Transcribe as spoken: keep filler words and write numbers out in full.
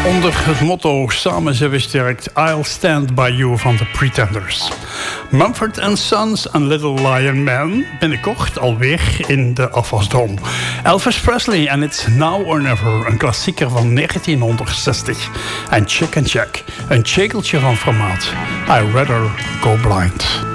Onder het motto Samen zijn we sterk, I'll Stand By You van The Pretenders. Mumford and Sons en Little Lion Man binnenkort alweer in de afwasdom. Elvis Presley en It's Now or Never, een klassieker van negentienhonderdzestig. En Chick and Jack, een chekeltje van formaat. I'd Rather Go Blind.